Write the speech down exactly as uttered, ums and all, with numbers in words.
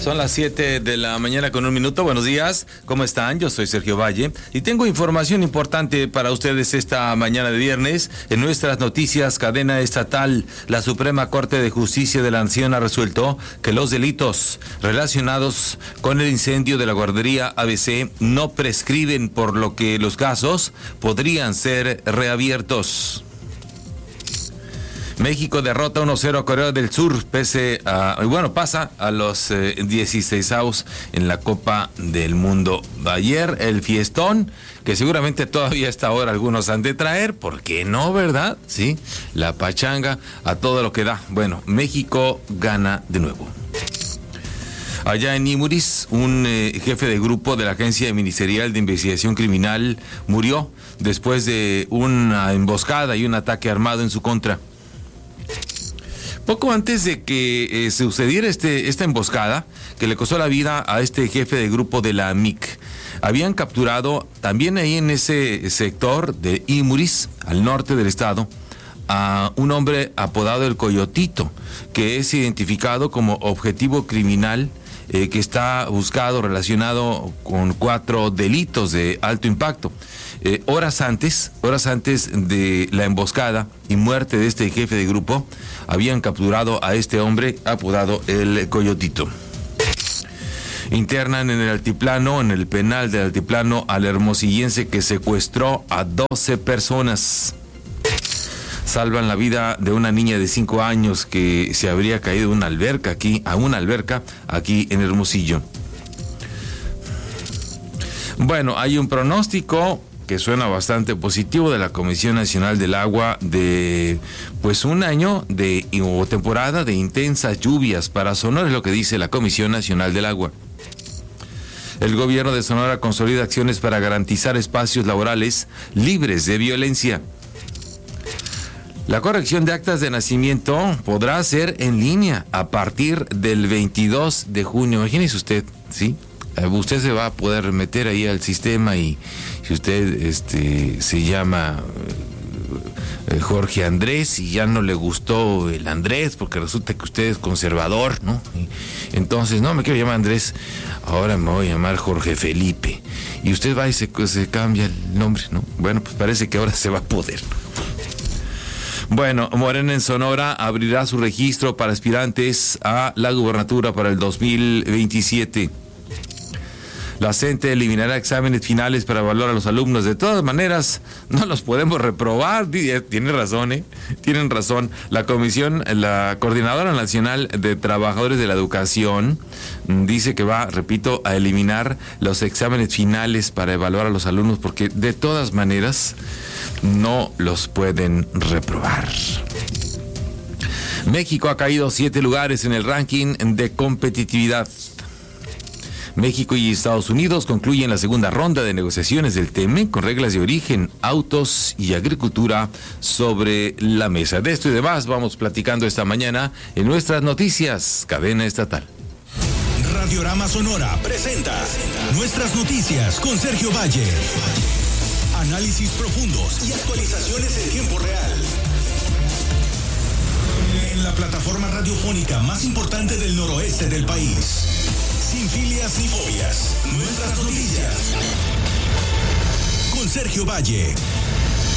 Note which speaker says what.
Speaker 1: Son las siete de la mañana con un minuto. Buenos días, ¿cómo están? Yo soy Sergio Valle y tengo información importante para ustedes esta mañana de viernes. En nuestras noticias, cadena estatal, la Suprema Corte de Justicia de la Nación ha resuelto que los delitos relacionados con el incendio de la guardería A B C no prescriben, por lo que los casos podrían ser reabiertos. México derrota uno cero a Corea del Sur, pese a, bueno, pasa a los eh, dieciseisavos en la Copa del Mundo. Ayer el fiestón, que seguramente todavía hasta ahora algunos han de traer, ¿por qué no, verdad? Sí, la pachanga a todo lo que da. Bueno, México gana de nuevo. Allá en Imuris, un eh, jefe de grupo de la Agencia Ministerial de Investigación Criminal murió después de una emboscada y un ataque armado en su contra. Poco antes de que eh, sucediera este, esta emboscada, que le costó la vida a este jefe de grupo de la M I C, habían capturado también ahí en ese sector de Imuris, al norte del estado, a un hombre apodado el Coyotito, que es identificado como objetivo criminal eh, que está buscado relacionado con cuatro delitos de alto impacto. Eh, horas antes, horas antes de la emboscada y muerte de este jefe de grupo, habían capturado a este hombre apodado el Coyotito. Internan en el altiplano, en el penal del altiplano, al hermosillense que secuestró a doce personas. Salvan la vida de una niña de cinco años que se habría caído en una alberca aquí, a una alberca aquí en Hermosillo. Bueno, hay un pronóstico que suena bastante positivo de la Comisión Nacional del Agua de pues un año de o temporada de intensas lluvias para Sonora, es lo que dice la Comisión Nacional del Agua. El gobierno de Sonora consolida acciones para garantizar espacios laborales libres de violencia. La corrección de actas de nacimiento podrá ser en línea a partir del veintidós de junio. Imagínese usted, ¿sí? Usted se va a poder meter ahí al sistema y si usted este se llama eh, Jorge Andrés y ya no le gustó el Andrés porque resulta que usted es conservador, ¿no? Y entonces, no, me quiero llamar Andrés, ahora me voy a llamar Jorge Felipe. Y usted va y se, se cambia el nombre, ¿no? Bueno, pues parece que ahora se va a poder. Bueno, Morena en Sonora abrirá su registro para aspirantes a la gubernatura para el dos mil veintisiete. La CENTE eliminará exámenes finales para evaluar a los alumnos. De todas maneras, no los podemos reprobar. Tiene razón, ¿eh? Tienen razón. La comisión, la Coordinadora Nacional de Trabajadores de la Educación dice que va, repito, a eliminar los exámenes finales para evaluar a los alumnos porque de todas maneras no los pueden reprobar. México ha caído siete lugares en el ranking de competitividad. México y Estados Unidos concluyen la segunda ronda de negociaciones del T E M E con reglas de origen, autos y agricultura sobre la mesa. De esto y demás vamos platicando esta mañana en nuestras noticias, cadena estatal.
Speaker 2: Radiorama Sonora presenta Nuestras Noticias con Sergio Valle. Análisis profundos y actualizaciones en tiempo real. En la plataforma radiofónica más importante del noroeste del país. Sin filias ni fobias. Nuestras Noticias. Con Sergio Valle.